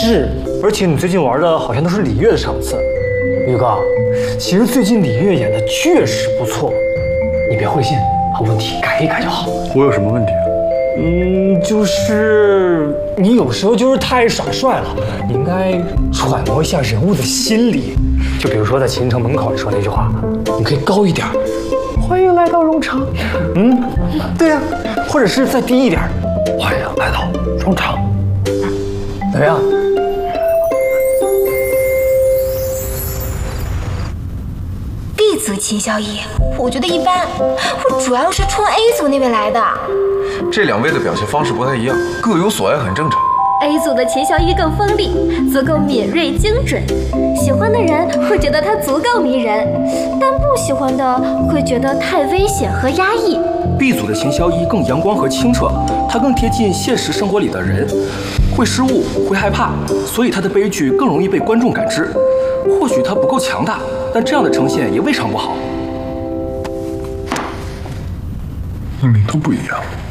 是，而且你最近玩的好像都是李悦的场次。宇哥，其实最近李悦演的确实不错，你别灰心，把问题改一改就好。 我有什么问题啊？ 就是你有时候就是太耍帅了，你应该揣摩一下人物的心理。就比如说在秦城门口你说那句话，你可以高一点，欢迎来到荣城。对呀，或者是再低一点，欢迎来到荣城。怎么样 ？B 组秦萧逸，我觉得一般，我主要是冲 A 组那边来的。 这两位的表现方式不太一样，各有所爱很正常。 A 组的秦萧逸更锋利，足够敏锐精准，喜欢的人会觉得他足够迷人，但不喜欢的会觉得太危险和压抑。 B 组的秦萧逸更阳光和清澈，他更贴近现实生活里的人，会失误，会害怕，所以他的悲剧更容易被观众感知。或许他不够强大，但这样的呈现也未尝不好。 你们都不一样。